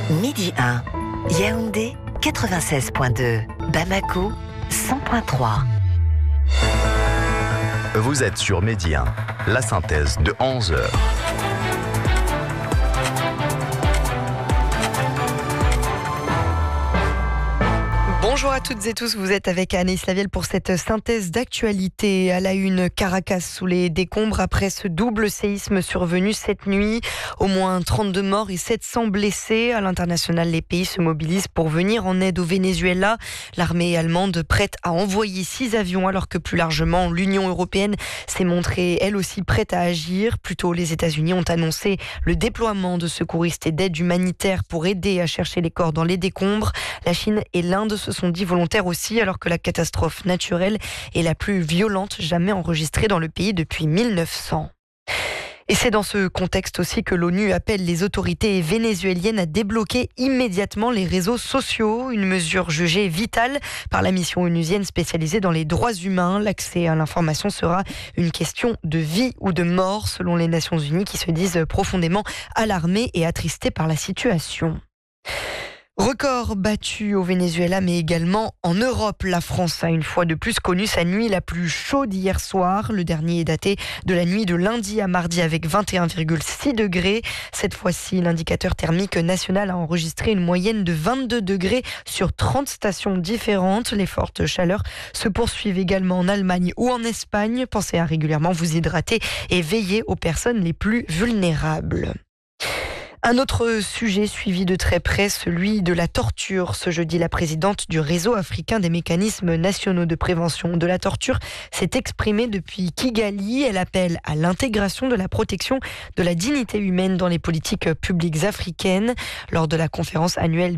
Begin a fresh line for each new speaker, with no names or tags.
Midi 1, Yaoundé 96.2, Bamako 100.3.
Vous êtes sur Midi 1, la synthèse de 11h.
Bonjour à toutes et tous, vous êtes avec Anaïs Lavielle pour cette synthèse d'actualité. À la une, Caracas sous les décombres après ce double séisme survenu cette nuit. Au moins 32 morts et 700 blessés. À l'international, les pays se mobilisent pour venir en aide au Venezuela. L'armée allemande prête à envoyer 6 avions alors que plus largement l'Union européenne s'est montrée elle aussi prête à agir. Plus tôt, les États-Unis ont annoncé le déploiement de secouristes et d'aide humanitaire pour aider à chercher les corps dans les décombres. La Chine et l'Inde se sont dit volontaires aussi, alors que la catastrophe naturelle est la plus violente jamais enregistrée dans le pays depuis 1900. Et c'est dans ce contexte aussi que l'ONU appelle les autorités vénézuéliennes à débloquer immédiatement les réseaux sociaux, une mesure jugée vitale par la mission onusienne spécialisée dans les droits humains. L'accès à l'information sera une question de vie ou de mort, selon les Nations Unies qui se disent profondément alarmées et attristées par la situation. Record battu au Venezuela, mais également en Europe. La France a une fois de plus connu sa nuit la plus chaude hier soir. Le dernier est daté de la nuit de lundi à mardi avec 21,6 degrés. Cette fois-ci, l'indicateur thermique national a enregistré une moyenne de 22 degrés sur 30 stations différentes. Les fortes chaleurs se poursuivent également en Allemagne ou en Espagne. Pensez à régulièrement vous hydrater et veiller aux personnes les plus vulnérables. Un autre sujet suivi de très près, celui de la torture. Ce jeudi, la présidente du réseau africain des mécanismes nationaux de prévention de la torture s'est exprimée depuis Kigali. Elle appelle à l'intégration de la protection de la dignité humaine dans les politiques publiques africaines. Lors de la conférence annuelle